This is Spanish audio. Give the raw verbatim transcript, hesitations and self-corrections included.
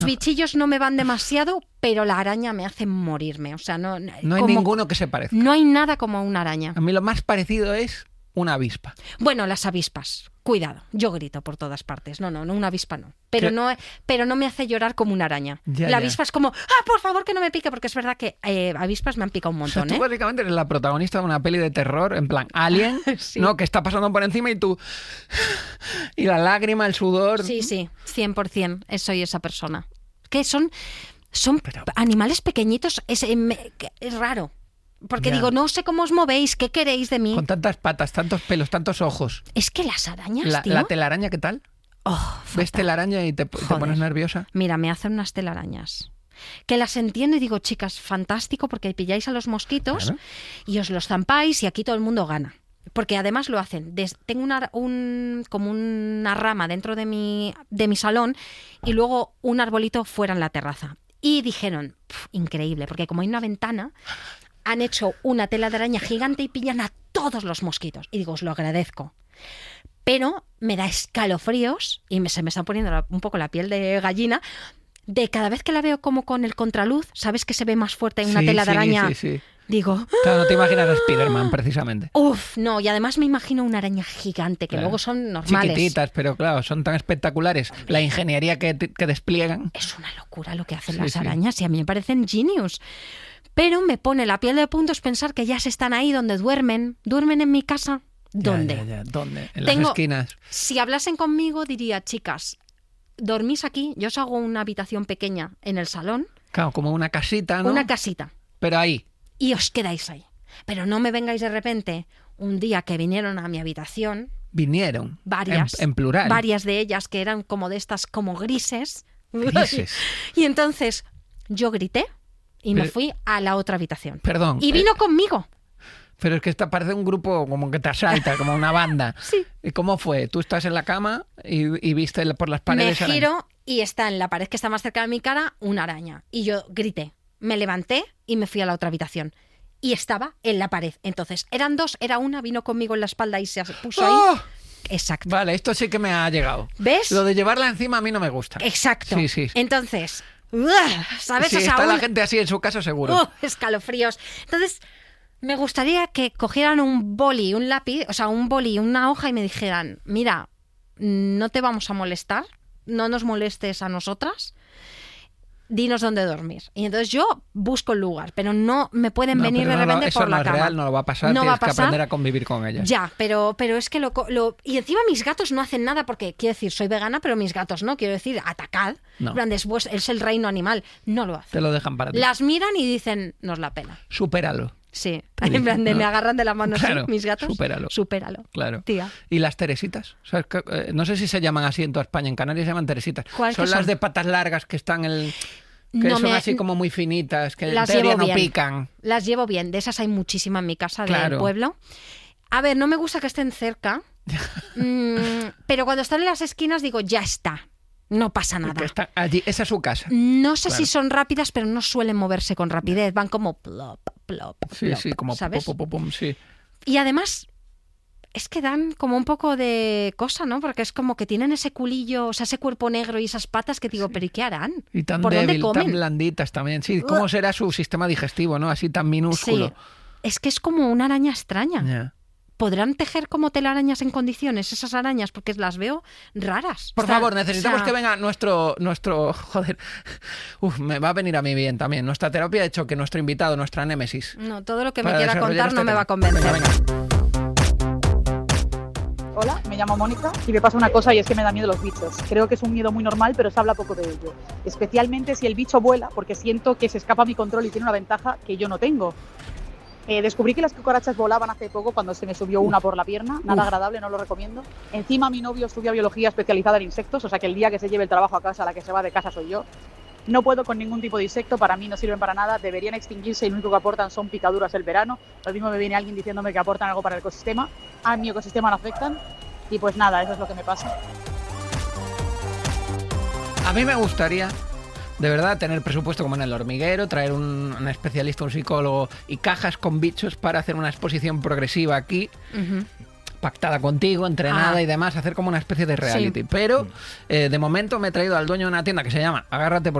Los bichillos no me van demasiado, pero la araña me hace morirme. O sea, no, no hay como, ninguno que se parezca. No hay nada como una araña. A mí lo más parecido es una avispa. Bueno, las avispas, cuidado, yo grito por todas partes. No, no, no, una avispa no. Pero no, pero no me hace llorar como una araña. Ya, la ya. avispa es como, ah, por favor que no me pique, porque es verdad que eh, avispas me han picado un montón, O sea, tú ¿eh? básicamente eres la protagonista de una peli de terror, en plan Alien, Sí. ¿no? Que está pasando por encima y tú... Y la lágrima, el sudor... Sí, sí, cien por ciento soy esa persona. Que son, son Pero- animales pequeñitos, es, eh, me- que es raro. Porque Ya. digo, no sé cómo os movéis, qué queréis de mí. Con tantas patas, tantos pelos, tantos ojos. Es que las arañas, La, tío... la telaraña, ¿qué tal? Oh, ¿Ves fatal. telaraña y te, te Joder. pones nerviosa? Mira, me hacen unas telarañas. Que las entiendo y digo, chicas, fantástico, porque pilláis a los mosquitos Claro. y os los zampáis y aquí todo el mundo gana. Porque además lo hacen. Des- tengo una, un, como una rama dentro de mi, de mi salón y luego un arbolito fuera en la terraza. Y dijeron, "Pf, increíble, porque como hay una ventana, han hecho una tela de araña gigante y pillan a todos los mosquitos. Y digo, os lo agradezco. Pero me da escalofríos y me, se me está poniendo la- un poco la piel de gallina de cada vez que la veo como con el contraluz, ¿sabes que se ve más fuerte en una Sí, tela de sí, araña? sí, sí. Digo, Claro, no te imaginas a Spiderman, precisamente. uff, no, y además me imagino una araña gigante, que Claro. luego son normales. Chiquititas, pero claro, son tan espectaculares. La ingeniería que, que despliegan. Es una locura lo que hacen Sí, las sí. arañas y a mí me parecen genius. Pero me pone la piel de puntos pensar que ya se están ahí donde duermen. ¿Duermen en mi casa? ¿Dónde? Ya, ya, ya. ¿Dónde? En Tengo- las esquinas. Si hablasen conmigo diría, chicas, dormís aquí, yo os hago una habitación pequeña en el salón, Claro, como una casita, ¿no? una casita, Pero ahí. y os quedáis ahí. Pero no me vengáis de repente un día que vinieron a mi habitación, Vinieron. varias, En, en plural. varias de ellas que eran como de estas como grises. Grises. Y entonces yo grité y me Pero- fui a la otra habitación. Perdón. Y eh, vino conmigo. Pero es que esta parece un grupo como que te asalta, como una banda. Sí. ¿Y cómo fue? Tú estás en la cama y, y viste por las Me paredes... araña. giro y está en la pared que está más cerca de mi cara una araña. Y yo grité, me levanté y me fui a la otra habitación. Y estaba en la pared. Entonces, eran dos, era una, vino conmigo en la espalda y se puso ahí. ¡Oh! Exacto. Vale, esto sí que me ha llegado. ¿Ves? Lo de llevarla encima a mí no me gusta. Exacto. Sí, sí. Entonces, ¡ugh! ¿sabes? Si O sea, está la un- gente así en su casa, seguro. ¡uh! escalofríos. Entonces, me gustaría que cogieran un boli, un lápiz, o sea, un boli, una hoja y me dijeran, mira, no te vamos a molestar, no nos molestes a nosotras, dinos dónde dormir. Y entonces yo busco el lugar, pero no me pueden No, venir pero de no, no, repente eso por no la es cama. real, no lo va a pasar, No tienes va a que pasar. aprender a convivir con ellas. Ya, pero, pero es que lo, co- lo... Y encima mis gatos no hacen nada porque, quiero decir, soy vegana, pero mis gatos no. Quiero decir, atacad. No. En plan, después es el reino animal. No lo hacen. Te lo dejan para ti. Las miran y dicen, nos la pela. Supéralo. Sí, Te en plan de dicen, me ¿no? agarran de la mano así, Claro, mis gatos. supéralo. Supéralo. Claro. Tía. ¿Y las teresitas? ¿Sabes qué? Eh, no sé si se llaman así en toda España. En Canarias se llaman teresitas. ¿Cuál Son que las son? de patas largas que están en... Que No son me- así como muy finitas, que en Las teoría llevo no bien. pican. Las llevo bien. De esas hay muchísimas en mi casa del Claro. pueblo. A ver, no me gusta que estén cerca. mm, pero cuando están en las esquinas digo, ya está. No pasa Que nada. están allí. Esa es su casa. No sé Claro. si son rápidas, pero no suelen moverse con rapidez. Van como plop, plop, Sí, plop, sí, como ¿sabes? pum, pum, pum, pum, sí. Y además, es que dan como un poco de cosa, ¿no? Porque es como que tienen ese culillo, o sea, ese cuerpo negro y esas patas que digo, ¿pero y qué harán? Y tan ¿Por dónde débil, tan comen? blanditas también. Sí, ¿cómo será su sistema digestivo, no? Así tan minúsculo. Sí. Es que es como una araña extraña. Ya. ¿Podrán tejer como telarañas en condiciones esas arañas? Porque las veo raras. Por O sea, favor, necesitamos o sea, que venga nuestro, nuestro, joder, uf, me va a venir a mí bien también. Nuestra terapia ha hecho que nuestro invitado, nuestra némesis, No, todo lo que me para quiera desarrollar contar no este me va a tema. convencer. Venga, venga. Hola, me llamo Mónica y me pasa una cosa y es que me da miedo los bichos. Creo que es un miedo muy normal, pero se habla poco de ello. Especialmente si el bicho vuela, porque siento que se escapa a mi control y tiene una ventaja que yo no tengo. Eh, descubrí que las cucarachas volaban hace poco cuando se me subió una por la pierna. Nada Uf. agradable, no lo recomiendo. Encima mi novio estudia biología especializada en insectos, o sea que el día que se lleve el trabajo a casa, la que se va de casa soy yo. No puedo con ningún tipo de insecto, para mí no sirven para nada, deberían extinguirse y lo único que aportan son picaduras el verano. Lo mismo me viene alguien diciéndome que aportan algo para el ecosistema. A mi ecosistema no afectan y pues nada, eso es lo que me pasa. A mí me gustaría, de verdad, tener presupuesto como en El Hormiguero, traer un, un especialista, un psicólogo y cajas con bichos para hacer una exposición progresiva aquí. Ujú. pactada contigo, entrenada Ah. y demás, hacer como una especie de reality. Pero eh, de momento me he traído al dueño de una tienda que se llama, agárrate